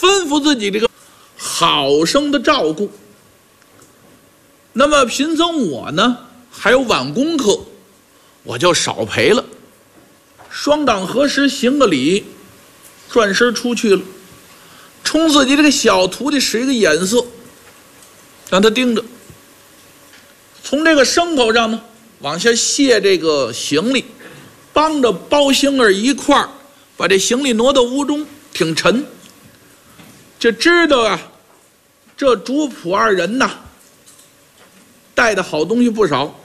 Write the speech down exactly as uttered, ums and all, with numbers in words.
吩咐自己这个好生的照顾。那么贫僧我呢，还有晚功课，我就少陪了。双党合十，行个礼，转身出去了，冲自己这个小徒弟使一个眼色，让他盯着。从这个牲口上呢，往下卸这个行李，帮着包星儿一块儿把这行李挪到屋中，挺沉。就知道啊，这主仆二人呐，带的好东西不少。